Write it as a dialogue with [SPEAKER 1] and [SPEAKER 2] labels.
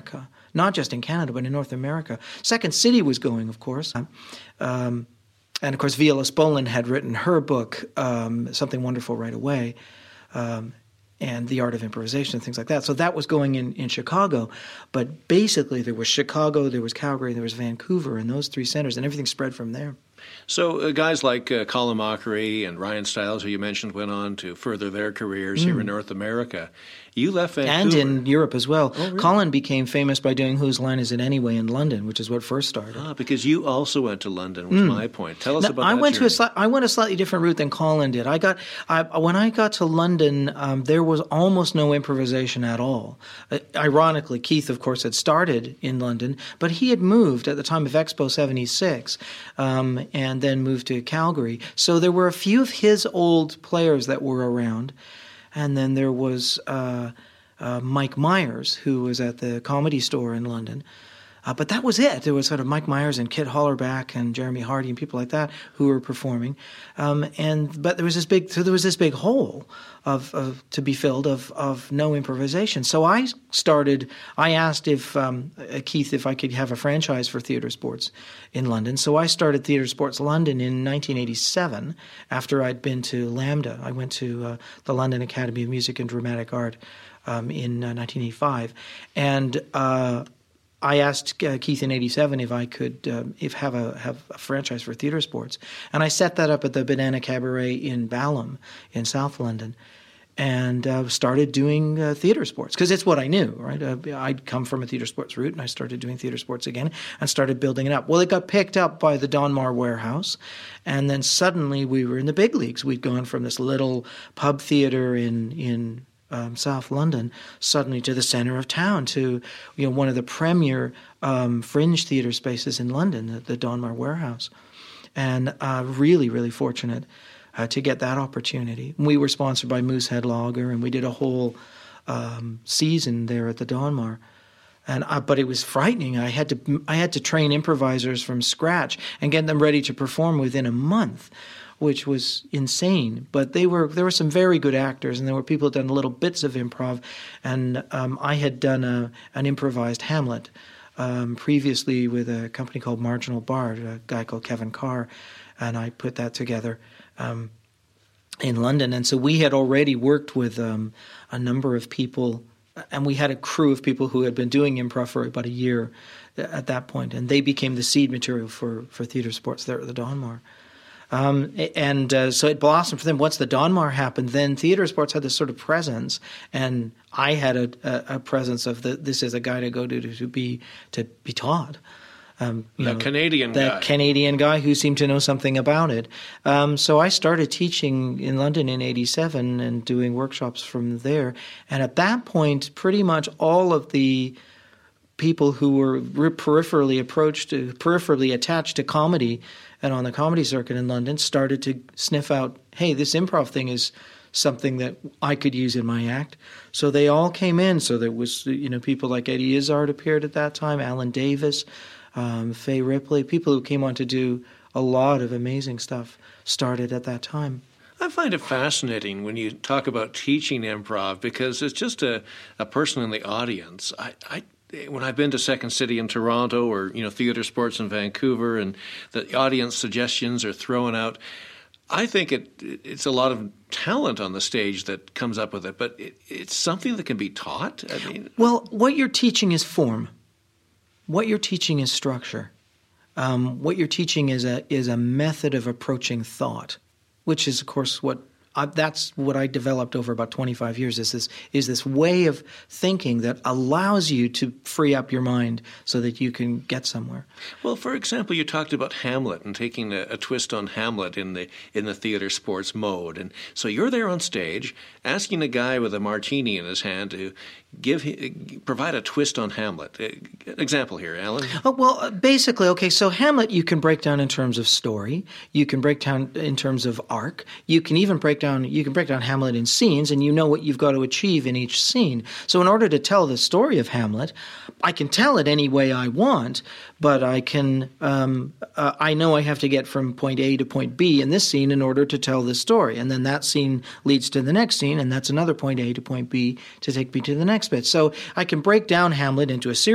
[SPEAKER 1] America, not just in Canada, but in North America. Second City was going, of course. And, of course, Viola Spolin had written her book, Something Wonderful Right Away, and The Art of Improvisation and things like that. So that was going in Chicago. But basically there was Chicago, there was Calgary, there was Vancouver, and those three centers, and everything spread from there.
[SPEAKER 2] So guys like Colin Mockery and Ryan Stiles, who you mentioned, went on to further their careers here in North America. You left Vancouver.
[SPEAKER 1] And in Europe as well.
[SPEAKER 2] Oh, really?
[SPEAKER 1] Colin became famous by doing Whose Line Is It Anyway in London, which is what first started.
[SPEAKER 2] Because you also went to London, was my point. Tell us about that journey.
[SPEAKER 1] I went a slightly different route than Colin did. When I got to London, there was almost no improvisation at all. Ironically, Keith, of course, had started in London, but he had moved at the time of Expo 76 and then moved to Calgary. So there were a few of his old players that were around. And then there was Mike Myers, who was at the Comedy Store in London. But that was it. There was sort of Mike Myers and Kit Hollerback and Jeremy Hardy and people like that who were performing. But there was this big hole to be filled of no improvisation. So I asked if Keith if I could have a franchise for Theatre Sports in London. So I started Theatre Sports London in 1987 after I'd been to LAMDA. I went to the London Academy of Music and Dramatic Art in 1985. And I asked Keith in '87 if I could have a franchise for Theatre Sports, and I set that up at the Banana Cabaret in Balham in South London, and started doing theatre sports because it's what I knew. Right, I'd come from a theatre sports route, and I started doing theatre sports again and started building it up. Well, it got picked up by the Donmar Warehouse, and then suddenly we were in the big leagues. We'd gone from this little pub theatre in South London, suddenly to the center of town, to one of the premier fringe theatre spaces in London, the Donmar Warehouse, and really, really fortunate to get that opportunity. We were sponsored by Moosehead Lager, and we did a whole season there at the Donmar. But it was frightening. I had to train improvisers from scratch and get them ready to perform within a month, which was insane. But there were some very good actors, and there were people who had done little bits of improv. And I had done an improvised Hamlet previously with a company called Marginal Bard, a guy called Kevin Carr, and I put that together in London. And so we had already worked with a number of people, and we had a crew of people who had been doing improv for about a year at that point, and they became the seed material for Theatre Sports there at the Donmar. So it blossomed for them. Once the Donmar happened, then Theatre Sports had this sort of presence, and I had a presence of this is a guy to go to be taught.
[SPEAKER 2] Canadian guy.
[SPEAKER 1] That Canadian guy who seemed to know something about it. So I started teaching in London in '87 and doing workshops from there. And at that point, pretty much all of the people who were peripherally attached to comedy and on the comedy circuit in London started to sniff out, hey, this improv thing is something that I could use in my act. So they all came in. So there was, people like Eddie Izzard appeared at that time, Alan Davis, Faye Ripley, people who came on to do a lot of amazing stuff started at that time.
[SPEAKER 2] I find it fascinating when you talk about teaching improv because it's just a person in the audience. When I've been to Second City in Toronto or Theatre Sports in Vancouver, and the audience suggestions are thrown out, I think it's a lot of talent on the stage that comes up with it, but it's something that can be taught.
[SPEAKER 1] Well, what you're teaching is form. What you're teaching is structure. What you're teaching is a method of approaching thought, which is, of course, that's what I developed over about 25 years, is this way of thinking that allows you to free up your mind so that you can get somewhere.
[SPEAKER 2] Well, for example, you talked about Hamlet and taking a twist on Hamlet in the theatre sports mode. And so you're there on stage asking a guy with a martini in his hand to provide a twist on Hamlet. Example here, Alan.
[SPEAKER 1] Oh, well, basically, okay, so Hamlet you can break down in terms of story. You can break down in terms of arc. You can even break down Hamlet in scenes, and you know what you've got to achieve in each scene. So in order to tell the story of Hamlet, I can tell it any way I want, but I can I know I have to get from point A to point B in this scene in order to tell this story. And then that scene leads to the next scene, and that's another point A to point B to take me to the next bit. So I can break down Hamlet into a series